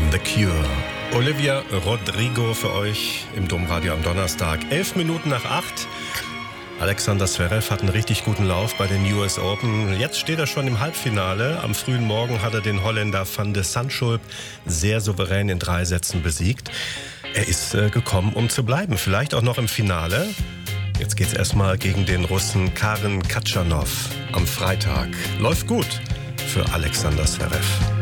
The Cure. Olivia Rodrigo für euch im Domradio am Donnerstag. 11 Minuten nach 8. Alexander Zverev hat einen richtig guten Lauf bei den US Open. Jetzt steht er schon im Halbfinale. Am frühen Morgen hat er den Holländer Van de Zandschulp sehr souverän in 3 Sätzen besiegt. Er ist gekommen, um zu bleiben. Vielleicht auch noch im Finale. Jetzt geht's erstmal gegen den Russen Karen Khachanov am Freitag. Läuft gut für Alexander Zverev.